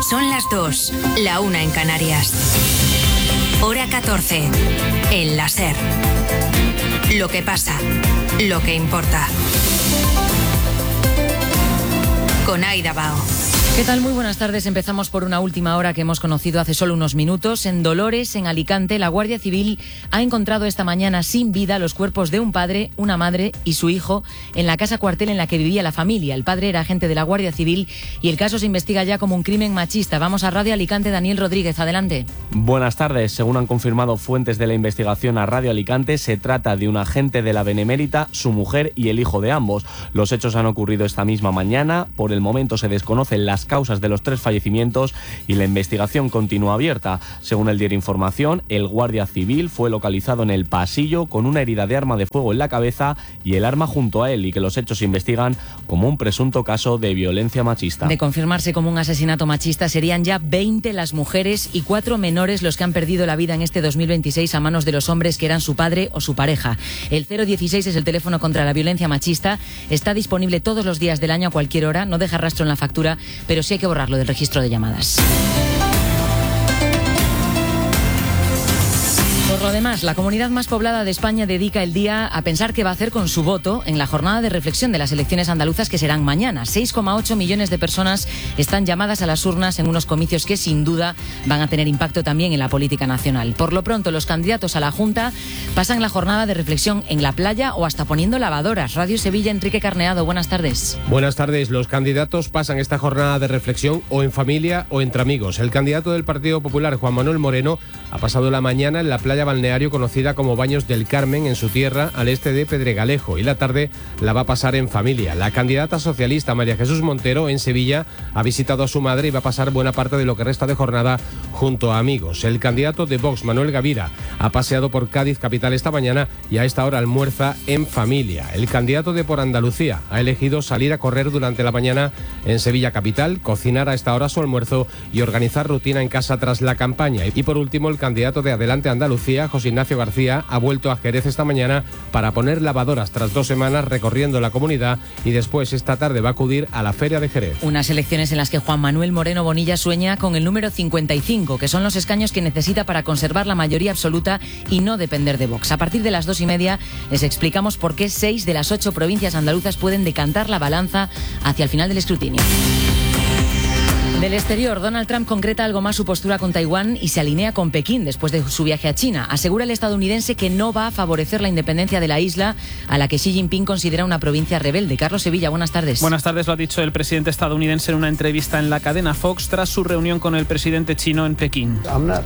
Son las 2, la 1 en Canarias. Hora 14, en la SER. Lo que pasa, lo que importa. Con Aida Bao. ¿Qué tal? Muy buenas tardes. Empezamos por una última hora que hemos conocido hace solo unos minutos. En Dolores, en Alicante, la Guardia Civil ha encontrado esta mañana sin vida los cuerpos de un padre, una madre y su hijo en la casa cuartel en la que vivía la familia. El padre era agente de la Guardia Civil y el caso se investiga ya como un crimen machista. Vamos a Radio Alicante, Daniel Rodríguez, adelante. Buenas tardes. Según han confirmado fuentes de la investigación a Radio Alicante, se trata de un agente de la Benemérita, su mujer y el hijo de ambos. Los hechos han ocurrido esta misma mañana. Por el momento se desconocen las causas de los 3 fallecimientos y la investigación continúa abierta. Según el diario Información, el guardia civil fue localizado en el pasillo con una herida de arma de fuego en la cabeza y el arma junto a él, y que los hechos se investigan como un presunto caso de violencia machista. De confirmarse como un asesinato machista, serían ya 20 las mujeres y 4 menores los que han perdido la vida en este 2026 a manos de los hombres que eran su padre o su pareja. El 016 es el teléfono contra la violencia machista. Está disponible todos los días del año a cualquier hora. No deja rastro en la factura, pero sí hay que borrarlo del registro de llamadas. Por lo demás, la comunidad más poblada de España dedica el día a pensar qué va a hacer con su voto en la jornada de reflexión de las elecciones andaluzas que serán mañana. 6,8 millones de personas están llamadas a las urnas en unos comicios que sin duda van a tener impacto también en la política nacional. Por lo pronto, los candidatos a la Junta pasan la jornada de reflexión en la playa o hasta poniendo lavadoras. Radio Sevilla, Enrique Carneado, buenas tardes. Buenas tardes. Los candidatos pasan esta jornada de reflexión o en familia o entre amigos. El candidato del Partido Popular, Juan Manuel Moreno, ha pasado la mañana en la playa balneario conocida como Baños del Carmen, en su tierra, al este de Pedregalejo, y la tarde la va a pasar en familia. La candidata socialista María Jesús Montero, en Sevilla, ha visitado a su madre y va a pasar buena parte de lo que resta de jornada junto a amigos. El candidato de Vox, Manuel Gavira, ha paseado por Cádiz capital esta mañana y a esta hora almuerza en familia. El candidato de Por Andalucía ha elegido salir a correr durante la mañana en Sevilla capital, cocinar a esta hora su almuerzo y organizar rutina en casa tras la campaña. Y por último, el candidato de Adelante Andalucía, José Ignacio García, ha vuelto a Jerez esta mañana para poner lavadoras tras 2 semanas recorriendo la comunidad, y después esta tarde va a acudir a la Feria de Jerez. Unas elecciones en las que Juan Manuel Moreno Bonilla sueña con el número 55, que son los escaños que necesita para conservar la mayoría absoluta y no depender de Vox. A partir de las 2:30 les explicamos por qué 6 de las 8 provincias andaluzas pueden decantar la balanza hacia el final del escrutinio. Del exterior, Donald Trump concreta algo más su postura con Taiwán y se alinea con Pekín después de su viaje a China. Asegura el estadounidense que no va a favorecer la independencia de la isla, a la que Xi Jinping considera una provincia rebelde. Carlos Sevilla, buenas tardes. Buenas tardes, lo ha dicho el presidente estadounidense en una entrevista en la cadena Fox tras su reunión con el presidente chino en Pekín.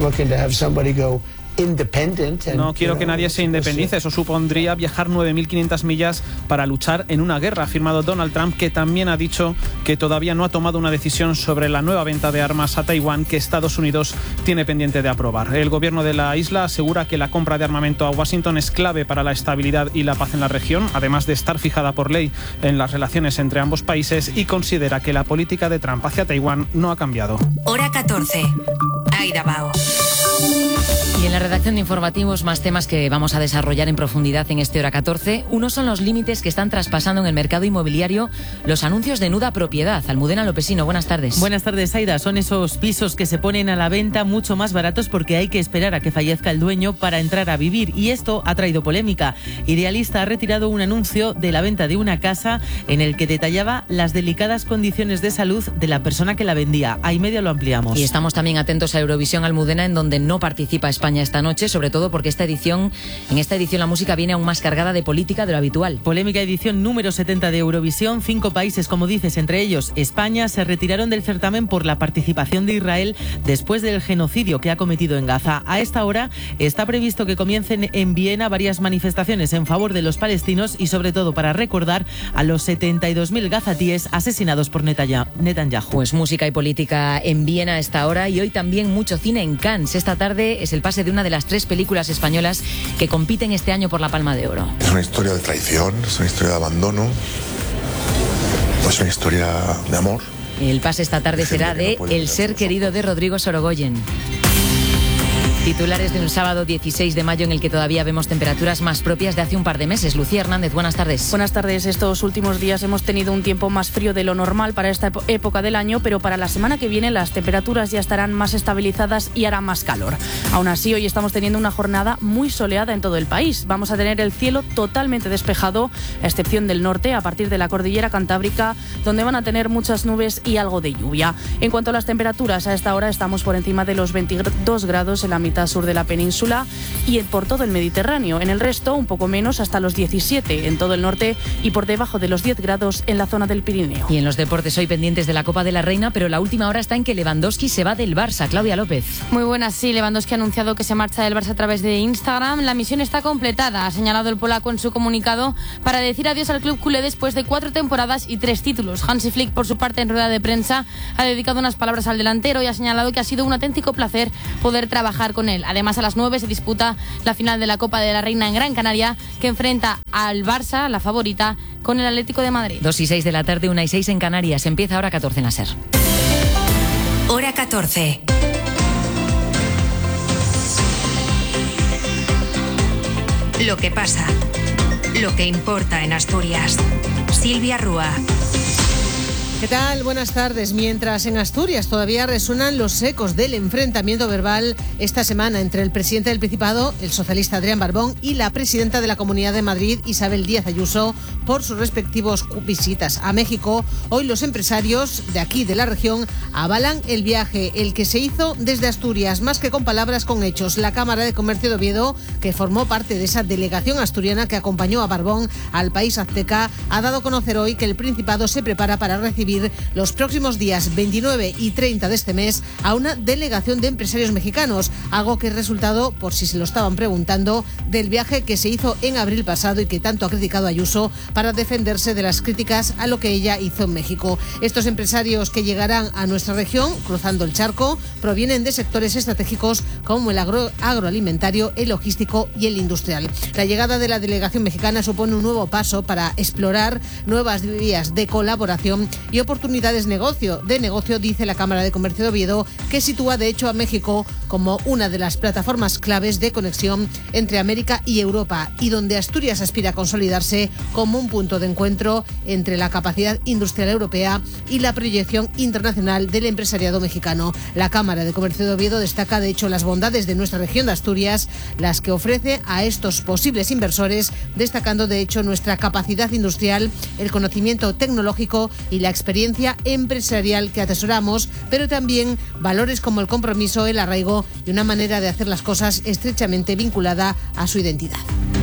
No quiero que nadie se independice, eso supondría viajar 9.500 millas para luchar en una guerra, ha afirmado Donald Trump, que también ha dicho que todavía no ha tomado una decisión sobre la nueva venta de armas a Taiwán que Estados Unidos tiene pendiente de aprobar. El gobierno de la isla asegura que la compra de armamento a Washington es clave para la estabilidad y la paz en la región, además de estar fijada por ley en las relaciones entre ambos países, y considera que la política de Trump hacia Taiwán no ha cambiado. Hora 14, Aida Bao. Y en la redacción de informativos, más temas que vamos a desarrollar en profundidad en este Hora 14. Uno son los límites que están traspasando en el mercado inmobiliario los anuncios de nuda propiedad. Almudena Lopesino, buenas tardes. Buenas tardes, Aida. Son esos pisos que se ponen a la venta mucho más baratos porque hay que esperar a que fallezca el dueño para entrar a vivir, y esto ha traído polémica. Idealista ha retirado un anuncio de la venta de una casa en el que detallaba las delicadas condiciones de salud de la persona que la vendía. A y media lo ampliamos. Y estamos también atentos a Eurovisión, Almudena, en donde no participa España esta noche, sobre todo porque en esta edición la música viene aún más cargada de política de lo habitual. Polémica edición número 70 de Eurovisión. 5 países, como dices, entre ellos España, se retiraron del certamen por la participación de Israel después del genocidio que ha cometido en Gaza. A esta hora está previsto que comiencen en Viena varias manifestaciones en favor de los palestinos y sobre todo para recordar a los 72.000 gazatíes asesinados por Netanyahu. Pues música y política en Viena a esta hora, y hoy también mucho cine en Cannes. Esta tarde es el pase de una de las 3 películas españolas que compiten este año por la Palma de Oro. Es una historia de traición, es una historia de abandono, es una historia de amor. El pase esta tarde será de El ser querido de Rodrigo Sorogoyen. Titulares de un sábado 16 de mayo en el que todavía vemos temperaturas más propias de hace un par de meses. Lucía Hernández, buenas tardes. Buenas tardes. Estos últimos días hemos tenido un tiempo más frío de lo normal para esta época del año, pero para la semana que viene las temperaturas ya estarán más estabilizadas y hará más calor. Aún así, hoy estamos teniendo una jornada muy soleada en todo el país. Vamos a tener el cielo totalmente despejado, a excepción del norte, a partir de la cordillera cantábrica, donde van a tener muchas nubes y algo de lluvia. En cuanto a las temperaturas, a esta hora estamos por encima de los 22 grados en la mitad sur de la península y por todo el Mediterráneo. En el resto, un poco menos, hasta los 17 en todo el norte y por debajo de los 10 grados en la zona del Pirineo. Y en los deportes hoy pendientes de la Copa de la Reina, pero la última hora está en que Lewandowski se va del Barça. Claudia López. Muy buenas, sí. Lewandowski ha anunciado que se marcha del Barça a través de Instagram. La misión está completada, ha señalado el polaco en su comunicado, para decir adiós al club culé después de 4 temporadas y 3 títulos. Hansi Flick, por su parte, en rueda de prensa, ha dedicado unas palabras al delantero y ha señalado que ha sido un auténtico placer poder trabajar con él. Además, a las 9 se disputa la final de la Copa de la Reina en Gran Canaria, que enfrenta al Barça, la favorita, con el Atlético de Madrid. 2:06 de la tarde, 1:06 en Canarias. Empieza hora 14 en la SER. Hora 14. Lo que pasa, lo que importa en Asturias. Silvia Rúa. ¿Qué tal? Buenas tardes. Mientras en Asturias todavía resuenan los ecos del enfrentamiento verbal esta semana entre el presidente del Principado, el socialista Adrián Barbón, y la presidenta de la Comunidad de Madrid, Isabel Díaz Ayuso, por sus respectivos visitas a México, hoy los empresarios de aquí, de la región, avalan el viaje, el que se hizo desde Asturias, más que con palabras, con hechos. La Cámara de Comercio de Oviedo, que formó parte de esa delegación asturiana que acompañó a Barbón al país azteca, ha dado a conocer hoy que el Principado se prepara para recibir los próximos días 29 y 30 de este mes a una delegación de empresarios mexicanos, algo que es resultado, por si se lo estaban preguntando, del viaje que se hizo en abril pasado y que tanto ha criticado Ayuso para defenderse de las críticas a lo que ella hizo en México. Estos empresarios que llegarán a nuestra región, cruzando el charco, provienen de sectores estratégicos como el agroalimentario, el logístico y el industrial. La llegada de la delegación mexicana supone un nuevo paso para explorar nuevas vías de colaboración y oportunidades de negocio, dice la Cámara de Comercio de Oviedo, que sitúa de hecho a México como una de las plataformas claves de conexión entre América y Europa, y donde Asturias aspira a consolidarse como un punto de encuentro entre la capacidad industrial europea y la proyección internacional del empresariado mexicano. La Cámara de Comercio de Oviedo destaca de hecho las bondades de nuestra región de Asturias, las que ofrece a estos posibles inversores, destacando de hecho nuestra capacidad industrial, el conocimiento tecnológico y la experiencia empresarial que atesoramos, pero también valores como el compromiso, el arraigo y una manera de hacer las cosas estrechamente vinculada a su identidad.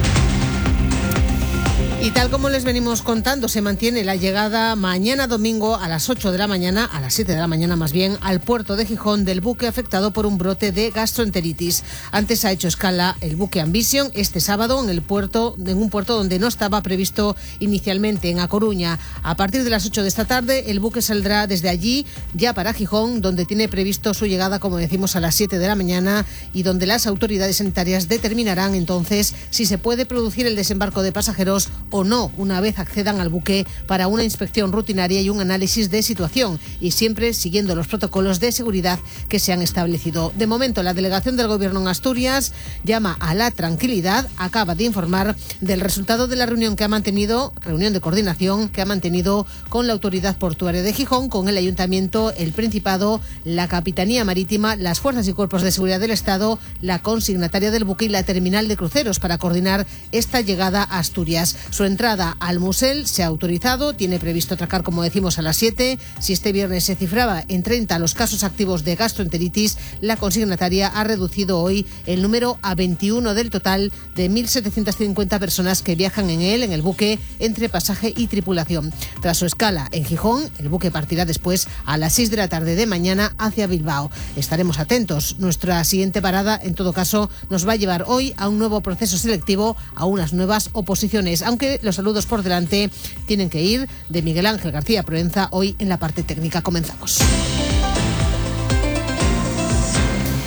Y tal como les venimos contando, se mantiene la llegada mañana domingo a las 8 de la mañana, a las 7 de la mañana más bien, al puerto de Gijón del buque afectado por un brote de gastroenteritis. Antes ha hecho escala el buque Ambition este sábado en un puerto donde no estaba previsto inicialmente, en A Coruña. A partir de las 8 de esta tarde, el buque saldrá desde allí ya para Gijón, donde tiene previsto su llegada, como decimos, a las 7 de la mañana y donde las autoridades sanitarias determinarán entonces si se puede producir el desembarco de pasajeros o no, una vez accedan al buque para una inspección rutinaria y un análisis de situación, y siempre siguiendo los protocolos de seguridad que se han establecido. De momento, la delegación del Gobierno en Asturias llama a la tranquilidad. Acaba de informar del resultado de la reunión de coordinación que ha mantenido con la Autoridad Portuaria de Gijón, con el Ayuntamiento, el Principado, la Capitanía Marítima, las Fuerzas y Cuerpos de Seguridad del Estado, la consignataria del buque y la terminal de cruceros, para coordinar esta llegada a Asturias. Su entrada al Musel se ha autorizado, tiene previsto atracar, como decimos, a las 7. Si este viernes se cifraba en 30 los casos activos de gastroenteritis, la consignataria ha reducido hoy el número a 21 del total de 1.750 personas que viajan en el buque, entre pasaje y tripulación. Tras su escala en Gijón, el buque partirá después a las 6 de la tarde de mañana hacia Bilbao. Estaremos atentos. Nuestra siguiente parada, en todo caso, nos va a llevar hoy a un nuevo proceso selectivo, a unas nuevas oposiciones, aunque los saludos por delante tienen que ir de Miguel Ángel García Proenza hoy en la parte técnica. Comenzamos.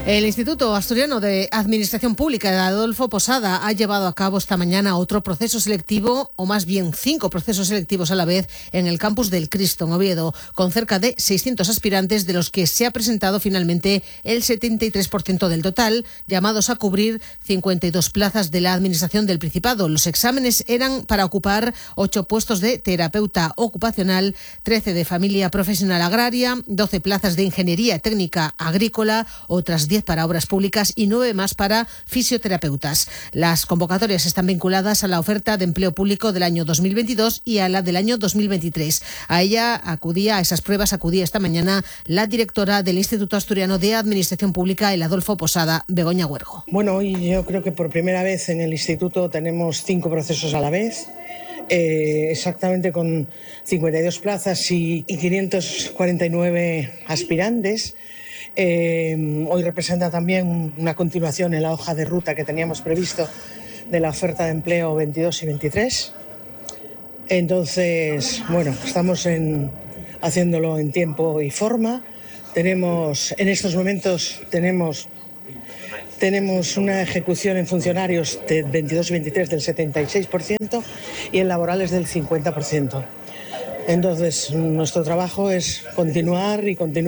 El Instituto Asturiano de Administración Pública de Adolfo Posada ha llevado a cabo esta mañana otro proceso selectivo, o más bien 5 procesos selectivos a la vez, en el campus del Cristo, en Oviedo, con cerca de 600 aspirantes, de los que se ha presentado finalmente el 73% del total, llamados a cubrir 52 plazas de la Administración del Principado. Los exámenes eran para ocupar 8 puestos de terapeuta ocupacional, 13 de familia profesional agraria, 12 plazas de ingeniería técnica agrícola, otras 10 para obras públicas y 9 más para fisioterapeutas. Las convocatorias están vinculadas a la oferta de empleo público del año 2022 y a la del año 2023. A esas pruebas acudía esta mañana la directora del Instituto Asturiano de Administración Pública, el Adolfo Posada, Begoña Huergo. Bueno, hoy yo creo que por primera vez en el instituto tenemos 5 procesos a la vez. Exactamente con 52 plazas y 549 aspirantes. Hoy representa también una continuación en la hoja de ruta que teníamos previsto de la oferta de empleo 22 y 23. Entonces, bueno, estamos haciéndolo en tiempo y forma. En estos momentos tenemos una ejecución en funcionarios de 22 y 23 del 76% y en laborales del 50%. Entonces, nuestro trabajo es continuar,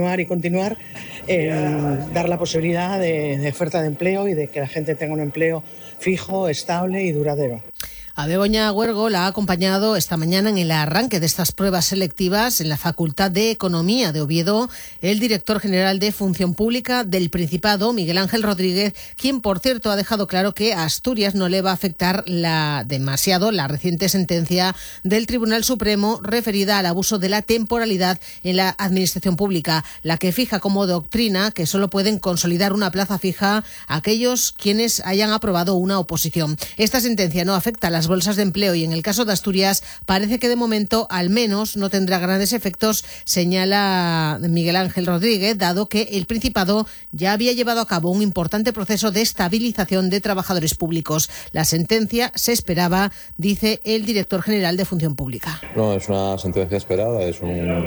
dar la posibilidad de oferta de empleo y de que la gente tenga un empleo fijo, estable y duradero. A Begoña Huergo la ha acompañado esta mañana en el arranque de estas pruebas selectivas en la Facultad de Economía de Oviedo el director general de Función Pública del Principado, Miguel Ángel Rodríguez, quien, por cierto, ha dejado claro que a Asturias no le va a afectar demasiado la reciente sentencia del Tribunal Supremo referida al abuso de la temporalidad en la administración pública, la que fija como doctrina que solo pueden consolidar una plaza fija aquellos quienes hayan aprobado una oposición. Esta sentencia no afecta a las bolsas de empleo y en el caso de Asturias parece que de momento al menos no tendrá grandes efectos, señala Miguel Ángel Rodríguez, dado que el Principado ya había llevado a cabo un importante proceso de estabilización de trabajadores públicos. La sentencia se esperaba, dice el director general de Función Pública. No, es una sentencia esperada, es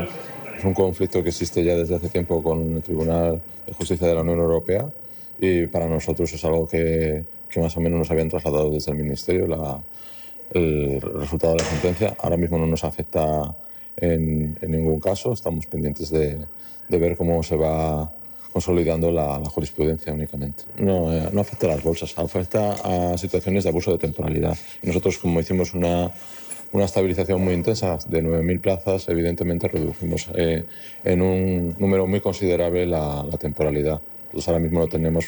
un conflicto que existe ya desde hace tiempo con el Tribunal de Justicia de la Unión Europea y para nosotros es algo que más o menos nos habían trasladado desde el Ministerio el resultado de la sentencia. Ahora mismo no nos afecta en ningún caso, estamos pendientes de ver cómo se va consolidando la jurisprudencia únicamente. No afecta a las bolsas, afecta a situaciones de abuso de temporalidad. Nosotros, como hicimos una estabilización muy intensa de 9.000 plazas, evidentemente redujimos en un número muy considerable la temporalidad. Entonces ahora mismo no tenemos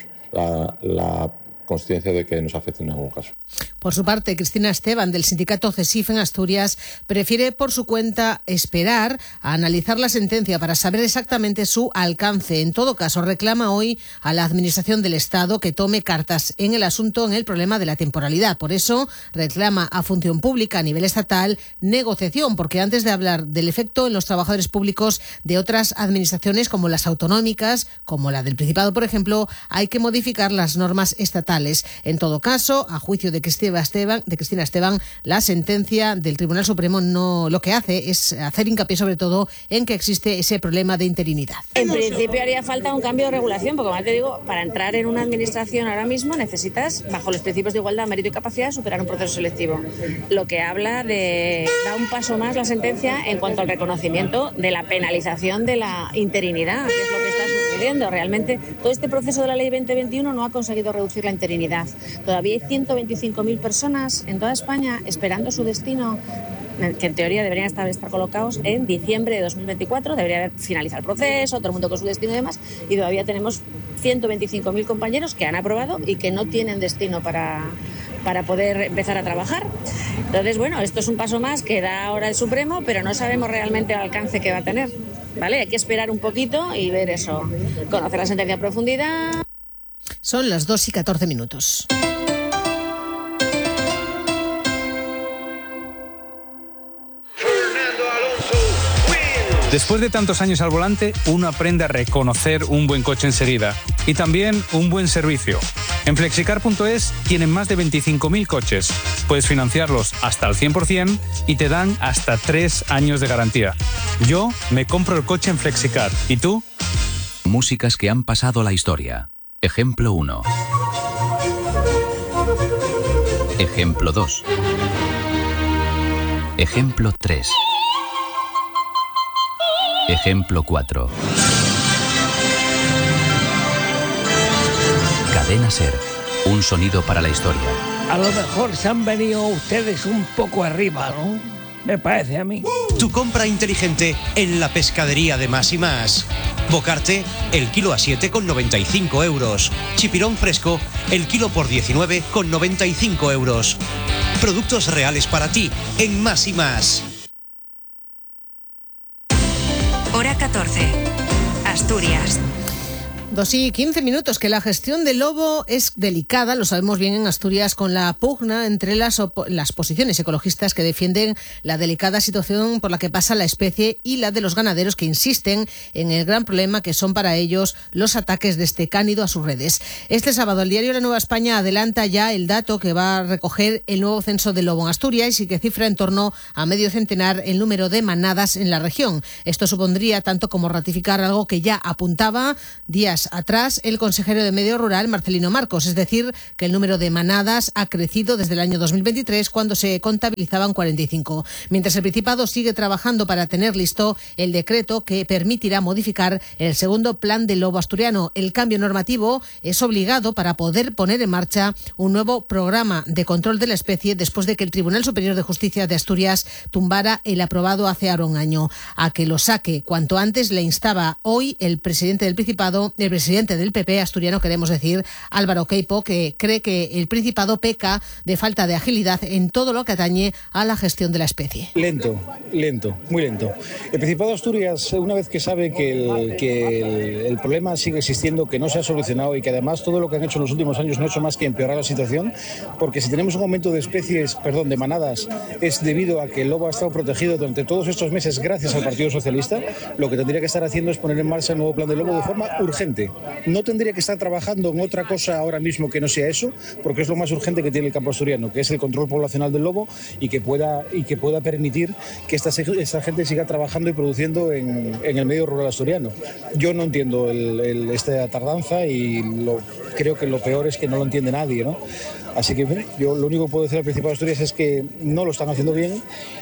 la consciencia de que nos afecte en algún caso. Por su parte, Cristina Esteban, del sindicato CESIF en Asturias, prefiere por su cuenta esperar a analizar la sentencia para saber exactamente su alcance. En todo caso, reclama hoy a la Administración del Estado que tome cartas en el asunto en el problema de la temporalidad. Por eso, reclama a Función Pública a nivel estatal negociación, porque antes de hablar del efecto en los trabajadores públicos de otras administraciones como las autonómicas, como la del Principado, por ejemplo, hay que modificar las normas estatales. En todo caso, a juicio de Cristina Esteban, la sentencia del Tribunal Supremo lo que hace es hacer hincapié sobre todo en que existe ese problema de interinidad. En principio haría falta un cambio de regulación, porque como te digo, para entrar en una administración ahora mismo necesitas, bajo los principios de igualdad, mérito y capacidad, superar un proceso selectivo. Lo que habla da un paso más la sentencia en cuanto al reconocimiento de la penalización de la interinidad, que es lo que está sucediendo. Realmente todo este proceso de la Ley 2021 no ha conseguido reducir la interinidad. Todavía hay 125.000 personas en toda España esperando su destino, que en teoría deberían estar colocados en diciembre de 2024, debería haber finalizado el proceso, todo el mundo con su destino y demás, y todavía tenemos 125.000 compañeros que han aprobado y que no tienen destino para poder empezar a trabajar. Entonces, bueno, esto es un paso más que da ahora el Supremo, pero no sabemos realmente el alcance que va a tener, ¿vale? Hay que esperar un poquito y ver eso, conocer la sentencia a profundidad. Son las 2:14. Después de tantos años al volante, uno aprende a reconocer un buen coche enseguida y también un buen servicio. En Flexicar.es tienen más de 25.000 coches. Puedes financiarlos hasta al 100% y te dan hasta 3 años de garantía. Yo me compro el coche en Flexicar. ¿Y tú? Músicas que han pasado la historia. Ejemplo 1. Ejemplo 2. Ejemplo 3. Ejemplo 4. Cadena SER. Un sonido para la historia. A lo mejor se han venido ustedes un poco arriba, ¿no? Me parece a mí. Tu compra inteligente en la pescadería de Más y Más. Bocarte, el kilo a 7,95 euros. Chipirón fresco, el kilo por 19,95 euros. Productos reales para ti en Más y Más. Hora 14. Asturias. 2:15, que la gestión del lobo es delicada, lo sabemos bien en Asturias, con la pugna entre las posiciones ecologistas que defienden la delicada situación por la que pasa la especie y la de los ganaderos que insisten en el gran problema que son para ellos los ataques de este cánido a sus redes. Este sábado el diario La Nueva España adelanta ya el dato que va a recoger el nuevo censo del lobo en Asturias y que cifra en torno a medio centenar el número de manadas en la región. Esto supondría tanto como ratificar algo que ya apuntaba días atrás el consejero de Medio Rural, Marcelino Marcos, es decir, que el número de manadas ha crecido desde el año 2023, cuando se contabilizaban 45. Mientras el Principado sigue trabajando para tener listo el decreto que permitirá modificar el segundo plan del lobo asturiano. El cambio normativo es obligado para poder poner en marcha un nuevo programa de control de la especie después de que el Tribunal Superior de Justicia de Asturias tumbara el aprobado hace ahora un año. A que lo saque cuanto antes le instaba hoy el presidente del Principado, el presidente del PP asturiano, queremos decir, Álvaro Queipo, que cree que el Principado peca de falta de agilidad en todo lo que atañe a la gestión de la especie. Lento, muy lento. El Principado de Asturias, una vez que sabe que el problema sigue existiendo, que no se ha solucionado y que además todo lo que han hecho en los últimos años no ha hecho más que empeorar la situación, porque si tenemos un aumento de manadas, es debido a que el lobo ha estado protegido durante todos estos meses gracias al Partido Socialista. Lo que tendría que estar haciendo es poner en marcha el nuevo plan del lobo de forma urgente. No tendría que estar trabajando en otra cosa ahora mismo que no sea eso, porque es lo más urgente que tiene el campo asturiano, que es el control poblacional del lobo y que pueda permitir que esta gente siga trabajando y produciendo en el medio rural asturiano. Yo no entiendo esta tardanza y creo que lo peor es que no lo entiende nadie, ¿no? Así que bueno, yo lo único que puedo decir al Principado de Asturias es que no lo están haciendo bien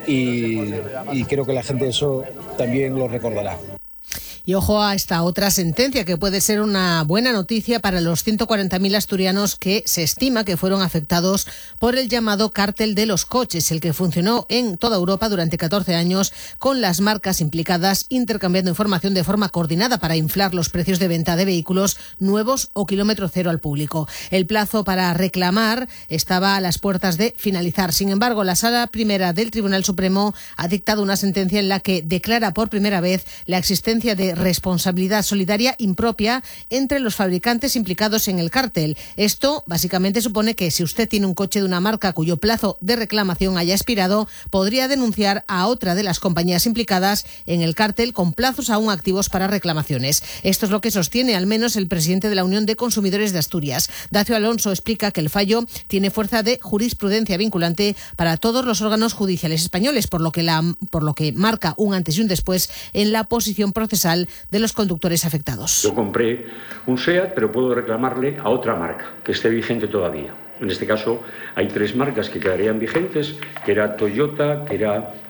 y creo que la gente eso también lo recordará. Y ojo a esta otra sentencia que puede ser una buena noticia para los 140.000 asturianos que se estima que fueron afectados por el llamado cártel de los coches, el que funcionó en toda Europa durante 14 años con las marcas implicadas intercambiando información de forma coordinada para inflar los precios de venta de vehículos nuevos o kilómetro cero al público. El plazo para reclamar estaba a las puertas de finalizar. Sin embargo, la Sala Primera del Tribunal Supremo ha dictado una sentencia en la que declara por primera vez la existencia de responsabilidad solidaria impropia entre los fabricantes implicados en el cártel. Esto básicamente supone que si usted tiene un coche de una marca cuyo plazo de reclamación haya expirado, podría denunciar a otra de las compañías implicadas en el cártel con plazos aún activos para reclamaciones. Esto es lo que sostiene al menos el presidente de la Unión de Consumidores de Asturias. Dacio Alonso explica que el fallo tiene fuerza de jurisprudencia vinculante para todos los órganos judiciales españoles, por lo que marca un antes y un después en la posición procesal de los conductores afectados. Yo compré un SEAT, pero puedo reclamarle a otra marca que esté vigente todavía. En este caso hay 3 marcas que quedarían vigentes, que era Toyota, que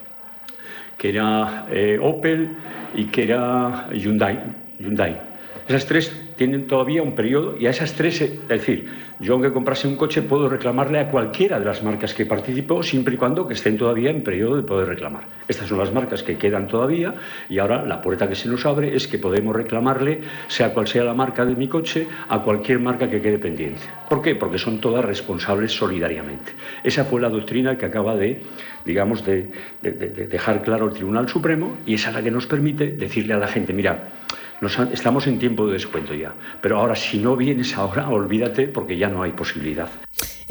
era Opel y que era Hyundai. Esas 3 tienen todavía un periodo y a esas 3, es decir, yo aunque comprase un coche puedo reclamarle a cualquiera de las marcas que participó siempre y cuando que estén todavía en periodo de poder reclamar. Estas son las marcas que quedan todavía y ahora la puerta que se nos abre es que podemos reclamarle, sea cual sea la marca de mi coche, a cualquier marca que quede pendiente. ¿Por qué? Porque son todas responsables solidariamente. Esa fue la doctrina que acaba de dejar claro el Tribunal Supremo y esa es la que nos permite decirle a la gente, mira, estamos en tiempo de descuento ya, pero ahora si no vienes ahora, olvídate porque ya no hay posibilidad.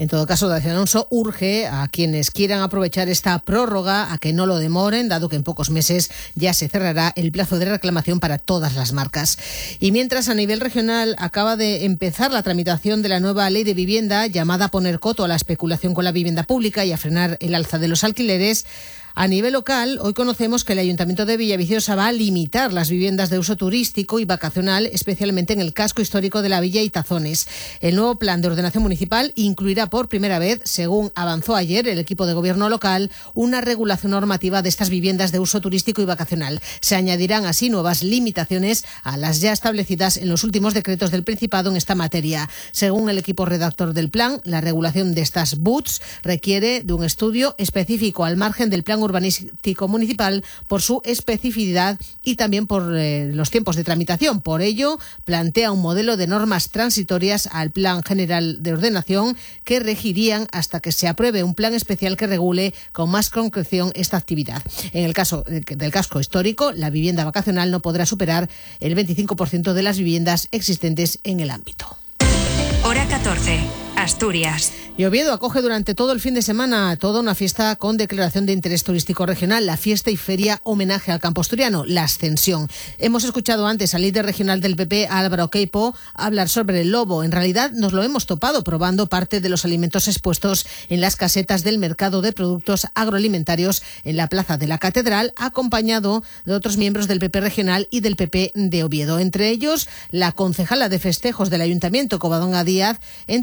En todo caso, Dacia Alonso urge a quienes quieran aprovechar esta prórroga a que no lo demoren, dado que en pocos meses ya se cerrará el plazo de reclamación para todas las marcas. Y mientras, a nivel regional acaba de empezar la tramitación de la nueva ley de vivienda, llamada a poner coto a la especulación con la vivienda pública y a frenar el alza de los alquileres, a nivel local, hoy conocemos que el Ayuntamiento de Villaviciosa va a limitar las viviendas de uso turístico y vacacional, especialmente en el casco histórico de la Villa y Tazones. El nuevo plan de ordenación municipal incluirá por primera vez, según avanzó ayer el equipo de gobierno local, una regulación normativa de estas viviendas de uso turístico y vacacional. Se añadirán así nuevas limitaciones a las ya establecidas en los últimos decretos del Principado en esta materia. Según el equipo redactor del plan, la regulación de estas BUTs requiere de un estudio específico al margen del plan urbanístico municipal por su especificidad y también por los tiempos de tramitación. Por ello, plantea un modelo de normas transitorias al Plan General de Ordenación que regirían hasta que se apruebe un plan especial que regule con más concreción esta actividad. En el caso del casco histórico, la vivienda vacacional no podrá superar el 25% de las viviendas existentes en el ámbito. Hora 14, Asturias. Y Oviedo acoge durante todo el fin de semana toda una fiesta con declaración de interés turístico regional, la fiesta y feria homenaje al campo asturiano, la Ascensión. Hemos escuchado antes al líder regional del PP, Álvaro Queipo, hablar sobre el lobo. En realidad nos lo hemos topado probando parte de los alimentos expuestos en las casetas del mercado de productos agroalimentarios en la plaza de la Catedral, acompañado de otros miembros del PP regional y del PP de Oviedo. Entre ellos, la concejala de festejos del Ayuntamiento, Covadonga Díaz,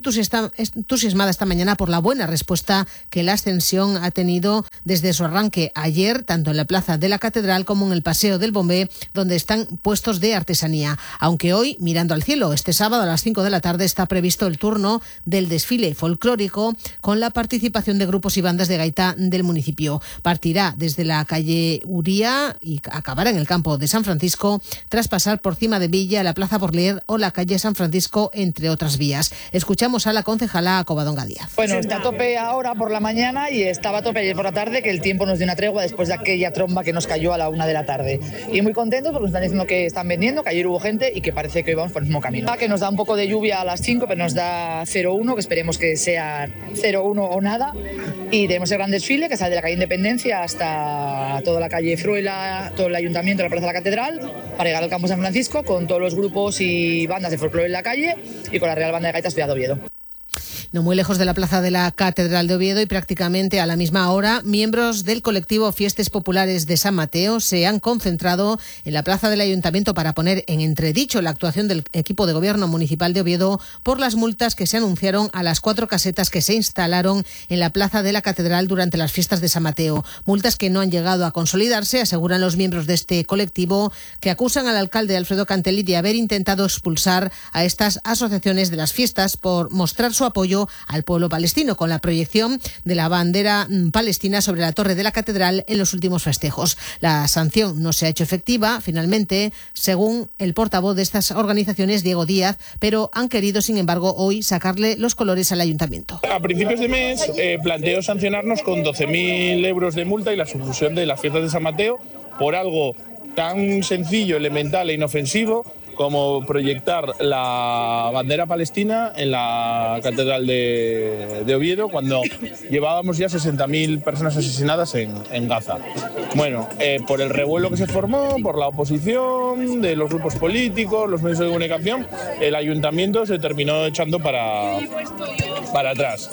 entusiasmada esta mañana por la buena respuesta que la Ascensión ha tenido desde su arranque ayer, tanto en la plaza de la Catedral como en el Paseo del Bombé, donde están puestos de artesanía. Aunque hoy, mirando al cielo, este sábado a las 5 de la tarde está previsto el turno del desfile folclórico con la participación de grupos y bandas de gaita del municipio. Partirá desde la calle Uría y acabará en el campo de San Francisco, tras pasar por Cima de Villa, la Plaza Borlier o la calle San Francisco, entre otras vías. Escuchamos a la concejala Covadonga Díaz. Bueno, está a tope ahora por la mañana y estaba a tope ayer por la tarde, que el tiempo nos dio una tregua después de aquella tromba que nos cayó a la 1 de la tarde. Y muy contentos porque nos están diciendo que están vendiendo, que ayer hubo gente y que parece que hoy vamos por el mismo camino. Que nos da un poco de lluvia a las 5, pero nos da 0,1, que esperemos que sea 0,1 o nada. Y tenemos el gran desfile que sale de la calle Independencia hasta toda la calle Fruela, todo el Ayuntamiento, la Plaza de la Catedral, para llegar al campo San Francisco con todos los grupos y bandas de folclore en la calle y con la Real Banda de Gaitas Ciudad de Oviedo. No muy lejos de la plaza de la Catedral de Oviedo y prácticamente a la misma hora, miembros del colectivo Fiestas Populares de San Mateo se han concentrado en la plaza del Ayuntamiento para poner en entredicho la actuación del equipo de gobierno municipal de Oviedo por las multas que se anunciaron a las 4 casetas que se instalaron en la plaza de la Catedral durante las fiestas de San Mateo. Multas que no han llegado a consolidarse, aseguran los miembros de este colectivo, que acusan al alcalde Alfredo Cantelli de haber intentado expulsar a estas asociaciones de las fiestas por mostrar su apoyo al pueblo palestino, con la proyección de la bandera palestina sobre la torre de la Catedral en los últimos festejos. La sanción no se ha hecho efectiva, finalmente, según el portavoz de estas organizaciones, Diego Díaz, pero han querido, sin embargo, hoy sacarle los colores al Ayuntamiento. A principios de mes planteó sancionarnos con 12.000 euros de multa y la supresión de las fiestas de San Mateo por algo tan sencillo, elemental e inofensivo como proyectar la bandera palestina en la Catedral de Oviedo cuando llevábamos ya 60.000 personas asesinadas en Gaza. Bueno, por el revuelo que se formó, por la oposición de los grupos políticos, los medios de comunicación, el ayuntamiento se terminó echando para atrás.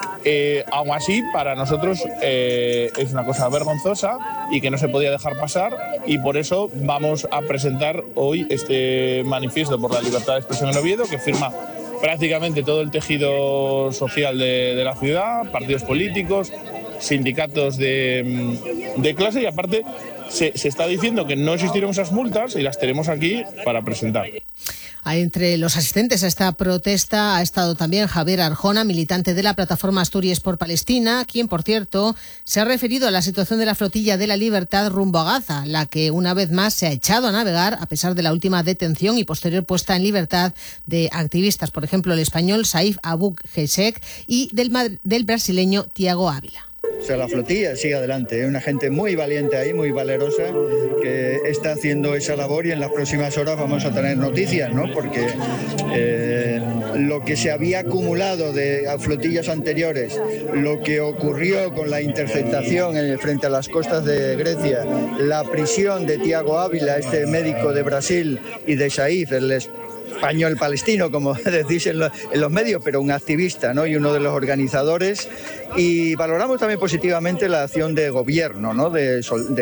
Aún así, para nosotros es una cosa vergonzosa y que no se podía dejar pasar, y por eso vamos a presentar hoy este manifiesto por la libertad de expresión en Oviedo, que firma prácticamente todo el tejido social de la ciudad, partidos políticos, sindicatos de clase, y aparte se está diciendo que no existieron esas multas y las tenemos aquí para presentar. Entre los asistentes a esta protesta ha estado también Javier Arjona, militante de la plataforma Asturias por Palestina, quien, por cierto, se ha referido a la situación de la flotilla de la Libertad rumbo a Gaza, la que una vez más se ha echado a navegar a pesar de la última detención y posterior puesta en libertad de activistas, por ejemplo, el español Saif Abu Gheshek y del brasileño Tiago Ávila. O sea, la flotilla sigue adelante. Hay una gente muy valiente ahí, muy valerosa, que está haciendo esa labor y en las próximas horas vamos a tener noticias, ¿no? Porque lo que se había acumulado de flotillas anteriores, lo que ocurrió con la interceptación frente a las costas de Grecia, la prisión de Tiago Ávila, este médico de Brasil, y de Saif, el español palestino, como decís en los medios, pero un activista, ¿no? Y uno de los organizadores. Y valoramos también positivamente la acción de gobierno, ¿no? de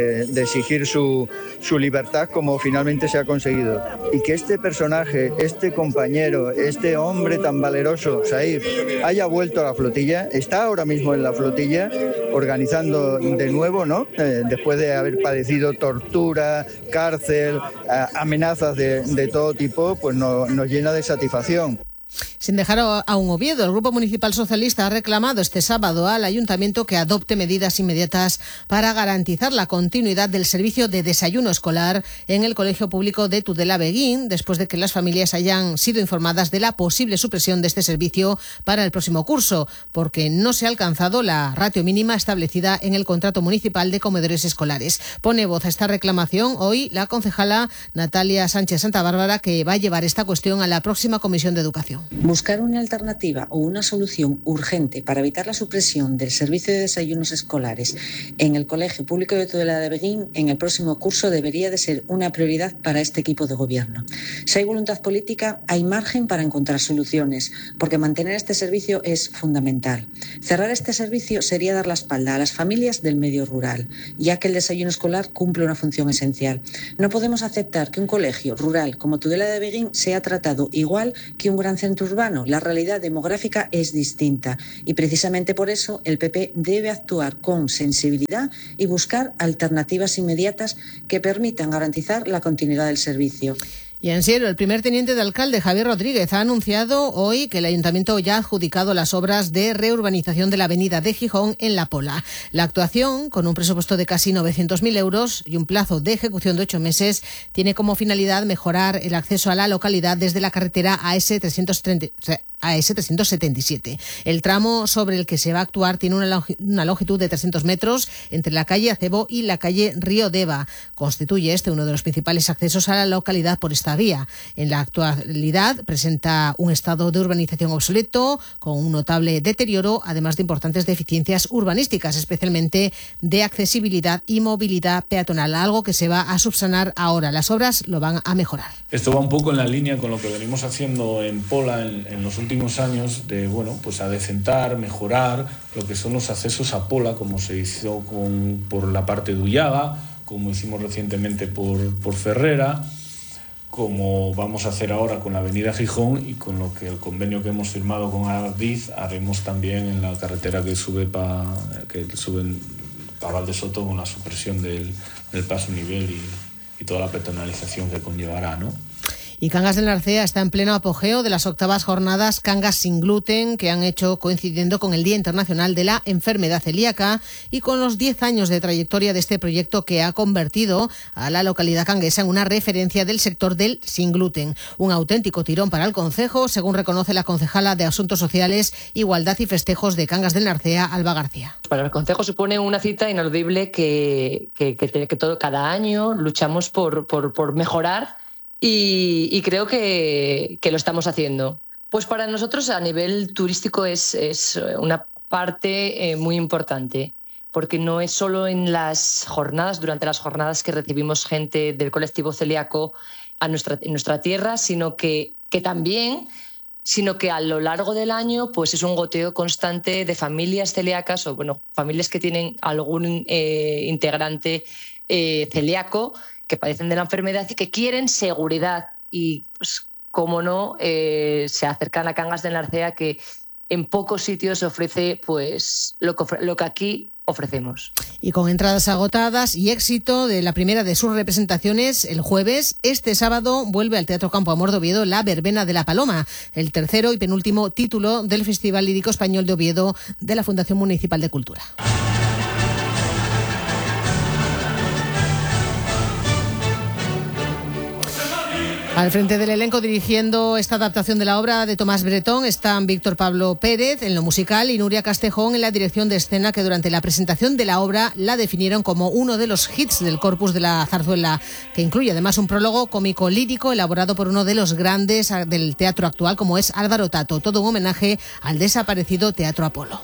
exigir su libertad, como finalmente se ha conseguido. Y que este personaje, este compañero, este hombre tan valeroso, Saif, haya vuelto a la flotilla, está ahora mismo en la flotilla organizando de nuevo, ¿no? Después de haber padecido tortura, cárcel, amenazas de todo tipo, pues nos llena de satisfacción. Sin dejar a un Oviedo, el Grupo Municipal Socialista ha reclamado este sábado al Ayuntamiento que adopte medidas inmediatas para garantizar la continuidad del servicio de desayuno escolar en el Colegio Público de Tudela-Beguín, después de que las familias hayan sido informadas de la posible supresión de este servicio para el próximo curso, porque no se ha alcanzado la ratio mínima establecida en el contrato municipal de comedores escolares. Pone voz a esta reclamación hoy la concejala Natalia Sánchez Santa Bárbara, que va a llevar esta cuestión a la próxima Comisión de Educación. Buscar una alternativa o una solución urgente para evitar la supresión del servicio de desayunos escolares en el Colegio Público de Tudela-Beguín en el próximo curso debería de ser una prioridad para este equipo de gobierno. Si hay voluntad política, hay margen para encontrar soluciones, porque mantener este servicio es fundamental. Cerrar este servicio sería dar la espalda a las familias del medio rural, ya que el desayuno escolar cumple una función esencial. No podemos aceptar que un colegio rural como Tudela-Beguín sea tratado igual que un gran centro urbano. La realidad demográfica es distinta y precisamente por eso el PP debe actuar con sensibilidad y buscar alternativas inmediatas que permitan garantizar la continuidad del servicio. Y en Siero, el primer teniente de alcalde, Javier Rodríguez, ha anunciado hoy que el Ayuntamiento ya ha adjudicado las obras de reurbanización de la avenida de Gijón en La Pola. La actuación, con un presupuesto de casi 900.000 euros y un plazo de ejecución de 8 meses, tiene como finalidad mejorar el acceso a la localidad desde la carretera AS377. El tramo sobre el que se va a actuar tiene una longitud de 300 metros entre la calle Acebo y la calle Río Deva. Constituye este uno de los principales accesos a la localidad por esta vía. En la actualidad presenta un estado de urbanización obsoleto, con un notable deterioro, además de importantes deficiencias urbanísticas, especialmente de accesibilidad y movilidad peatonal, algo que se va a subsanar ahora. Las obras lo van a mejorar. Esto va un poco en la línea con lo que venimos haciendo en Pola en los últimos años, de pues adecentar, mejorar lo que son los accesos a Pola, como se hizo por la parte de Ullaga, como hicimos recientemente por Ferrera, como vamos a hacer ahora con la avenida Gijón y con lo que el convenio que hemos firmado con Adif haremos también en la carretera que sube para Valdesoto, con la supresión del paso nivel y toda la peatonalización que conllevará, ¿no? Y Cangas del Narcea está en pleno apogeo de las 8ª jornadas Cangas sin gluten, que han hecho coincidiendo con el Día Internacional de la Enfermedad Celíaca y con los 10 años de trayectoria de este proyecto, que ha convertido a la localidad canguesa en una referencia del sector del sin gluten. Un auténtico tirón para el concejo, según reconoce la concejala de Asuntos Sociales, Igualdad y Festejos de Cangas del Narcea, Alba García. Para el concejo supone una cita ineludible que cada año luchamos por mejorar. Y creo que lo estamos haciendo. Pues para nosotros a nivel turístico es una parte muy importante, porque no es solo en las jornadas, durante las jornadas que recibimos gente del colectivo celíaco en nuestra tierra, sino que a lo largo del año pues es un goteo constante de familias celíacas o familias que tienen algún integrante celíaco que padecen de la enfermedad y que quieren seguridad y, pues, cómo no, se acercan a Cangas del Narcea, que en pocos sitios ofrece pues lo que aquí ofrecemos. Y con entradas agotadas y éxito de la primera de sus representaciones el jueves, este sábado vuelve al Teatro Campo Amor de Oviedo La Verbena de la Paloma, el tercero y penúltimo título del Festival Lírico Español de Oviedo de la Fundación Municipal de Cultura. Al frente del elenco dirigiendo esta adaptación de la obra de Tomás Bretón están Víctor Pablo Pérez en lo musical y Nuria Castejón en la dirección de escena, que durante la presentación de la obra la definieron como uno de los hits del corpus de la zarzuela, que incluye además un prólogo cómico lírico elaborado por uno de los grandes del teatro actual como es Álvaro Tato, todo un homenaje al desaparecido Teatro Apolo.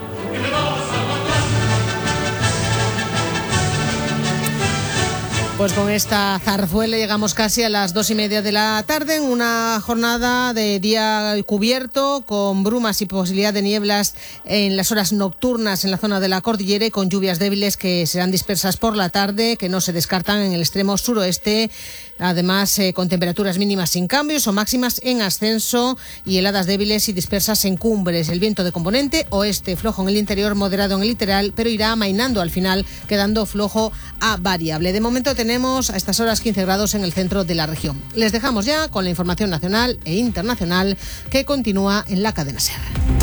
Pues con esta zarzuela llegamos casi a las 2:30 de la tarde, en una jornada de día cubierto, con brumas y posibilidad de nieblas en las horas nocturnas en la zona de la cordillera y con lluvias débiles que serán dispersas por la tarde, que no se descartan en el extremo suroeste. Además, con temperaturas mínimas sin cambios o máximas en ascenso y heladas débiles y dispersas en cumbres. El viento de componente oeste, flojo en el interior, moderado en el litoral, pero irá amainando al final, quedando flojo a variable. De momento tenemos a estas horas 15 grados en el centro de la región. Les dejamos ya con la información nacional e internacional que continúa en la cadena SER.